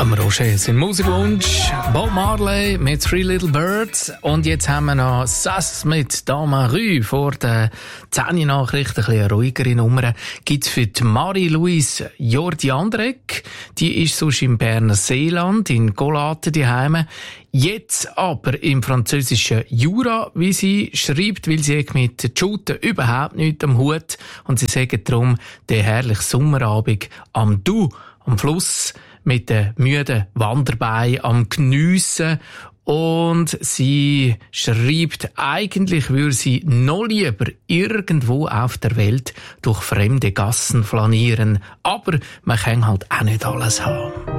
Am Roger sein Musikwunsch, Bob Marley mit Three Little Birds. Und jetzt haben wir noch Sass mit Damarü vor den 10 Nachrichten, ein bisschen ruhigere Nummer. Gibt's für die Marie-Louise Jordi-Andreck. Die ist sonst im Berner Seeland, in Golaten daheim. Jetzt aber im französischen Jura, wie sie schreibt, weil sie mit Shooten überhaupt nichts am Hut. Und sie sagen darum, der herrliche Sommerabend am Doubs, am Fluss, mit den müden Wanderbeinen am Geniessen. Und sie schreibt, eigentlich würde sie noch lieber irgendwo auf der Welt durch fremde Gassen flanieren. Aber man kann halt auch nicht alles haben.